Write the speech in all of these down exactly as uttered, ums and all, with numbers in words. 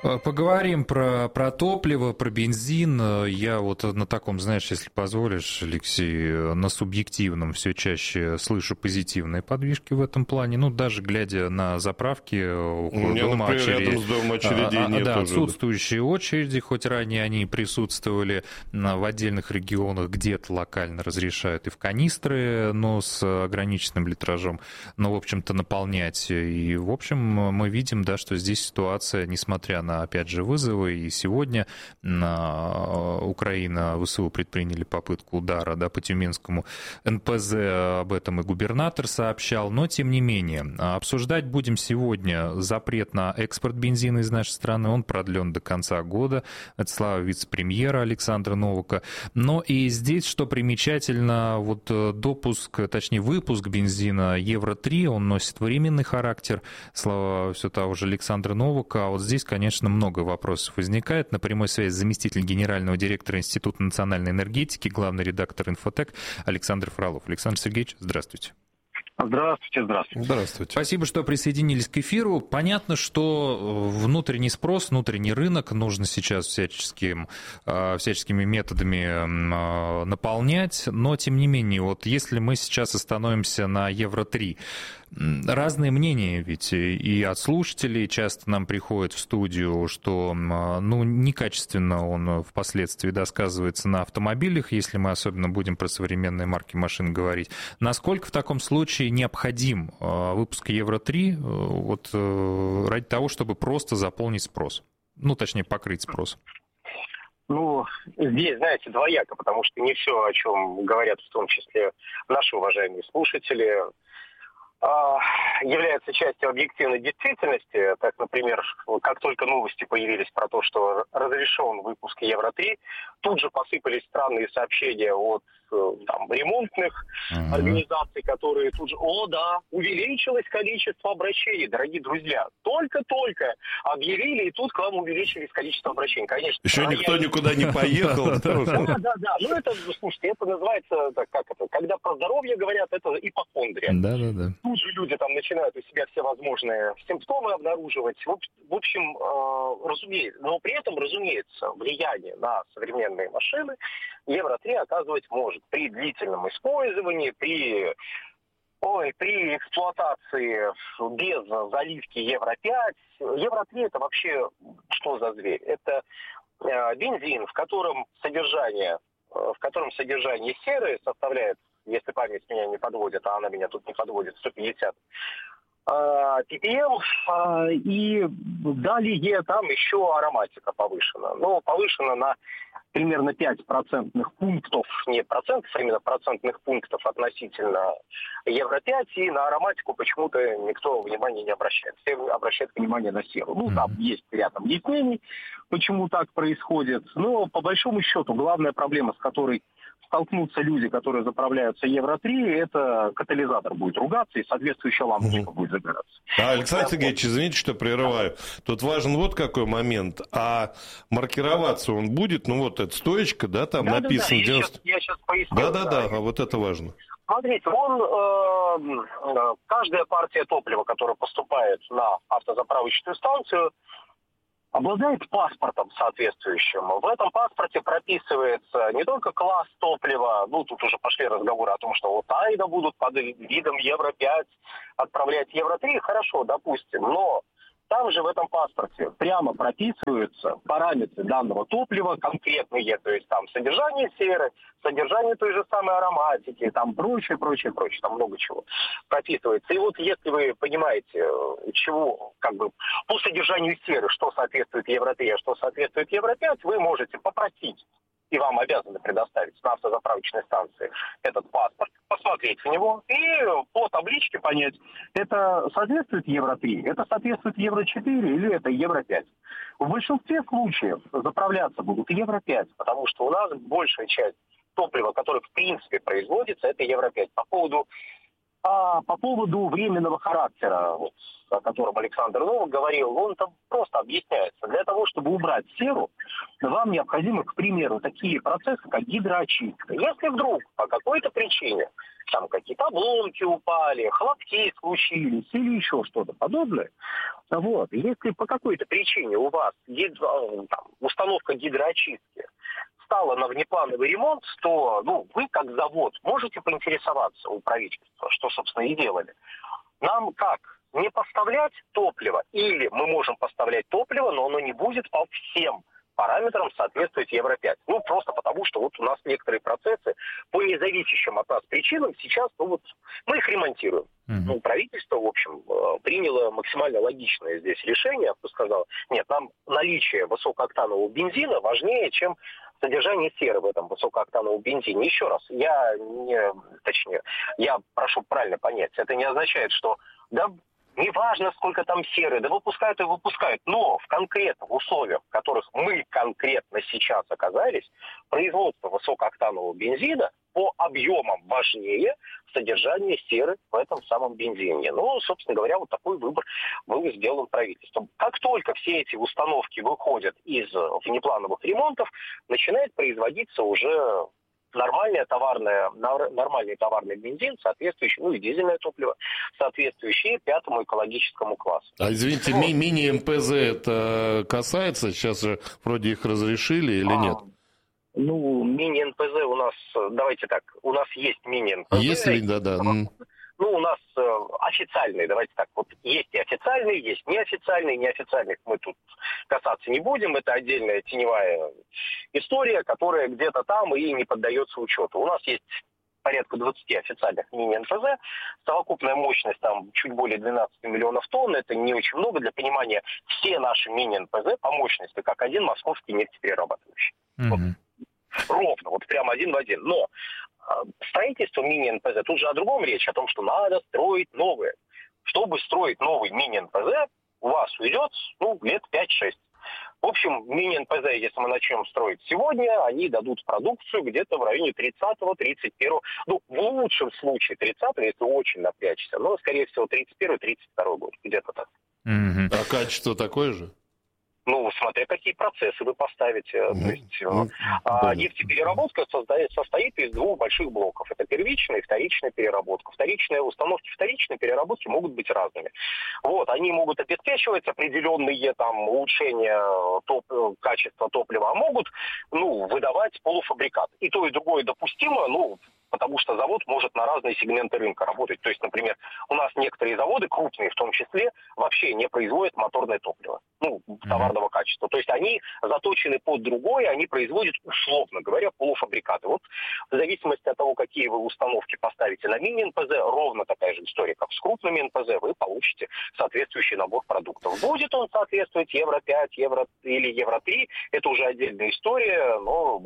Поговорим про, про топливо, про бензин. Я вот на таком, знаешь, если позволишь, Алексей, на субъективном все чаще слышу позитивные подвижки в этом плане. Ну, даже глядя на заправки около У меня, дома, например, очереди, рядом с домом очередей а, а, нет да, уже. отсутствующие очереди, хоть ранее они присутствовали в отдельных регионах, где-то локально разрешают и в канистры, но с ограниченным литражом, но, в общем-то, наполнять. И, в общем, мы видим, да, что здесь ситуация, несмотря на опять же, вызовы. И сегодня Украина, ВСУ предприняли попытку удара, да, по Тюменскому эн пэ зэ, об этом и губернатор сообщал. Но, тем не менее, обсуждать будем сегодня запрет на экспорт бензина из нашей страны. Он продлен до конца года. Это слова вице-премьера Александра Новака. Но и здесь, что примечательно, вот допуск, точнее, выпуск бензина евро три, он носит временный характер. Слова все того же Александра Новака. А вот здесь, конечно, много вопросов возникает. На прямой связи заместитель генерального директора Института национальной энергетики, главный редактор «Инфотек» Александр Фролов. Александр Сергеевич, здравствуйте. Здравствуйте, здравствуйте. Здравствуйте. Спасибо, что присоединились к эфиру. Понятно, что внутренний спрос, внутренний рынок нужно сейчас всяческим, всяческими методами наполнять, но, тем не менее, вот если мы сейчас остановимся на евро три, разные мнения ведь и от слушателей часто нам приходят в студию, что ну, некачественно он впоследствии да, сказывается на автомобилях, если мы особенно будем про современные марки машин говорить. Насколько в таком случае необходим выпуск евро три вот, ради того, чтобы просто заполнить спрос? Ну, точнее, покрыть спрос. Ну, здесь, знаете, двояко, потому что не все, о чем говорят в том числе наши уважаемые слушатели, является частью объективной действительности. Так, например, как только новости появились про то, что разрешен выпуск евро три, тут же посыпались странные сообщения от там, ремонтных uh-huh. организаций, которые тут же, о да, увеличилось количество обращений, дорогие друзья. Только-только объявили, и тут к вам увеличились количество обращений. Конечно. Еще никто никуда не поехал. Да, да, да. Ну, это, слушайте, это называется, как это, когда про здоровье говорят, это ипохондрия. Да, да, да. Тут же люди там начинают у себя все возможные симптомы обнаруживать. В общем, разумеется, но при этом, разумеется, влияние на современные машины евро три оказывать может при длительном использовании, при, ой, при эксплуатации без заливки евро пять. евро три это вообще что за зверь? Это э, бензин, в котором содержание, э, в котором содержание серы составляет, если память меня не подводит, а она меня тут не подводит, сто пятьдесят пи пи эм, и далее там еще ароматика повышена. Но повышена на примерно пять процентных пунктов, не процентов, а именно процентных пунктов относительно евро пять, и на ароматику почему-то никто внимания не обращает. Все обращают внимание на серу. Ну, там есть ряд объяснений, почему так происходит, но по большому счету главная проблема, с которой столкнутся люди, которые заправляются евро три, это катализатор будет ругаться, и соответствующая лампочка угу. будет загораться. А, Александр Сергеевич, извините, что прерываю. Тут важен вот какой момент. А маркироваться он будет? Ну, вот эта стоечка, да, там да, написано... Да, да, девяносто... я, сейчас, я сейчас поясню. Да-да-да, а вот это важно. Смотрите, он, э, каждая партия топлива, которая поступает на автозаправочную станцию, обладает паспортом соответствующим. В этом паспорте прописывается не только класс топлива, ну, тут уже пошли разговоры о том, что вот тайно будут под видом евро пять отправлять евро три, хорошо, допустим, но там же в этом паспорте прямо прописываются параметры данного топлива конкретные, то есть там содержание серы, содержание той же самой ароматики, там прочее, прочее, прочее, там много чего прописывается. И вот если вы понимаете, чего, как бы, по содержанию серы, что соответствует евро три, а что соответствует евро пять, вы можете попросить, и вам обязаны предоставить на автозаправочной станции этот паспорт, посмотреть в него и по табличке понять, это соответствует евро три, это соответствует евро четыре или это евро пять. В большинстве случаев заправляться будут евро пять, потому что у нас большая часть топлива, которое в принципе производится, это евро пять. По поводу А по поводу временного характера, вот, о котором Александр Новак говорил, он там просто объясняется. Для того, чтобы убрать серу, вам необходимы, к примеру, такие процессы, как гидроочистка. Если вдруг по какой-то причине там какие-то обломки упали, хлопки случились или еще что-то подобное, вот, если по какой-то причине у вас гидро, там, установка гидроочистки стала на внеплановый ремонт, то ну, вы, как завод, можете поинтересоваться у правительства, что, собственно, и делали. Нам как? Не поставлять топливо, или мы можем поставлять топливо, но оно не будет по всем параметрам соответствовать Евро пять. Ну, просто потому, что вот у нас некоторые процессы по независящим от нас причинам сейчас, ну вот, мы их ремонтируем. Mm-hmm. Ну, правительство, в общем, приняло максимально логичное здесь решение, сказало, нет, нам наличие высокооктанового бензина важнее, чем содержание серы в этом высокооктановом бензине. Еще раз, я не, точнее, я прошу правильно понять, это не означает, что да, неважно, сколько там серы, да выпускают и выпускают, но в конкретных условиях, в которых мы конкретно сейчас оказались, производство высокооктанового бензина по объемам важнее содержания серы в этом самом бензине. Ну, собственно говоря, вот такой выбор был сделан правительством. Как только все эти установки выходят из внеплановых ремонтов, начинает производиться уже нормальное товарное, нормальный товарный бензин, соответствующий, ну и дизельное топливо, соответствующее пятому экологическому классу. А извините, вот. ми- мини-эм пэ зэ это касается? Сейчас же вроде их разрешили или а, нет? Ну, мини-эн пэ зэ у нас, давайте так, у нас есть мини-эн пэ зэ. Если, да-да. Ну, у нас э, официальные, давайте так, вот есть и официальные, есть неофициальные, неофициальных мы тут касаться не будем, это отдельная теневая история, которая где-то там и не поддается учету. У нас есть порядка двадцать официальных мини-эн пэ зэ, совокупная мощность там чуть более двенадцать миллионов тонн, это не очень много, для понимания, все наши мини-эн пэ зэ по мощности, как один московский нефтеперерабатывающий. Mm-hmm. Вот. Ровно, вот прямо один в один. Но строительство мини-эн пэ зэ, тут же о другом речь, о том, что надо строить новые. Чтобы строить новый мини-эн пэ зэ, у вас уйдет, ну, лет пять-шесть. В общем, мини-эн пэ зэ, если мы начнем строить сегодня, они дадут продукцию где-то в районе тридцатого тридцать первого, ну, в лучшем случае тридцатого, если очень напрячься, но, скорее всего, тридцать первый тридцать второй год, где-то так. Mm-hmm. А качество такое же? Ну, смотря какие процессы вы поставите. Mm-hmm. То есть, mm-hmm. а, нефтепереработка создает, состоит из двух больших блоков. Это первичная и вторичная переработка. Вторичные установки вторичной переработки могут быть разными. Вот, они могут обеспечивать определенные там улучшения топ, качества топлива, а могут, ну, выдавать полуфабрикат. И то, и другое допустимо, ну, потому что завод может на разные сегменты рынка работать. То есть, например, у нас некоторые заводы, крупные в том числе, вообще не производят моторное топливо, ну, товарного качества. То есть они заточены под другое, они производят, условно говоря, полуфабрикаты. Вот в зависимости от того, какие вы установки поставите на мини-эн пэ зэ, ровно такая же история, как с крупными эн пэ зэ, вы получите соответствующий набор продуктов. Будет он соответствовать Евро пять, Евро или Евро три, это уже отдельная история, но...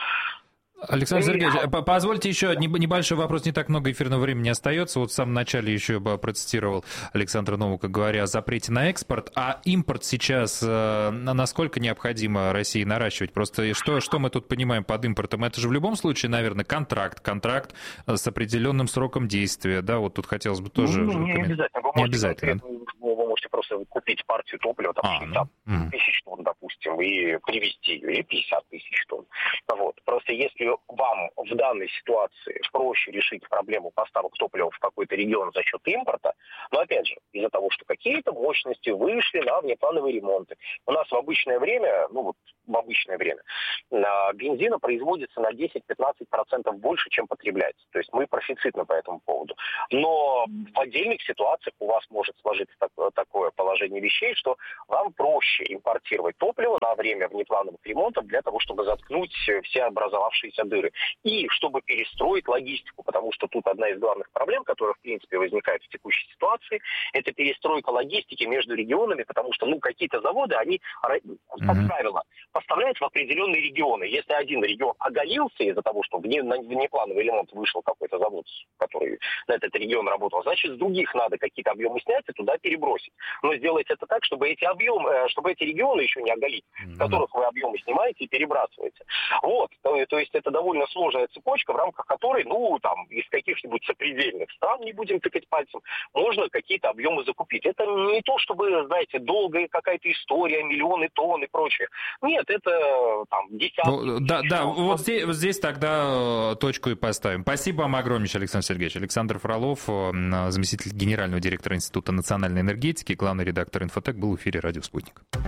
Александр Сергеевич, позвольте еще небольшой вопрос, не так много эфирного времени остается. Вот в самом начале еще процитировал Александра Новака, говоря о запрете на экспорт. А импорт сейчас насколько необходимо России наращивать? Просто что, что мы тут понимаем под импортом? Это же в любом случае, наверное, контракт. Контракт с определенным сроком действия. Да, вот тут хотелось бы тоже... Ну, не обязательно. Вы не обязательно. Вы можете просто купить партию топлива, там, а, шестьдесят ну, тысяч тонн, допустим, и привезти ее, или пятьдесят тысяч тонн. Вот. Просто если вам в данной ситуации проще решить проблему поставок топлива в какой-то регион за счет импорта, но опять же, из-за того, что какие-то мощности вышли на внеплановые ремонты. У нас в обычное время, ну вот в обычное время, бензина производится на десять-пятнадцать процентов больше, чем потребляется. То есть мы профицитны по этому поводу. Но в отдельных ситуациях у вас может сложиться такое положение вещей, что вам проще импортировать топливо на время внеплановых ремонтов для того, чтобы заткнуть все образовавшиеся дыры. И чтобы перестроить логистику, потому что тут одна из главных проблем, которая, в принципе, возникает в текущей ситуации, это перестройка логистики между регионами, потому что, ну, какие-то заводы, они, как mm-hmm. правило, поставляют в определенные регионы. Если один регион оголился из-за того, что вне, на внеплановый ремонт вышел какой-то завод, который на этот регион работал, значит, с других надо какие-то объемы снять и туда перебросить. но сделать это так, чтобы эти объемы, чтобы эти регионы еще не оголить, в которых вы объемы снимаете и перебрасываете. Вот, то, то есть это довольно сложная цепочка, в рамках которой, ну, там, из каких-нибудь сопредельных стран, не будем тыкать пальцем, можно какие-то объемы закупить. Это не то, чтобы, знаете, долгая какая-то история, миллионы тонн и прочее. Нет, это там десятки. Ну, да, да, вот здесь, вот здесь тогда точку и поставим. Спасибо вам огромнейшее, Александр Сергеевич. Александр Фролов, заместитель генерального директора Института национальной энергетики, главный редактор «Инфотек», был в эфире «Радио Спутник».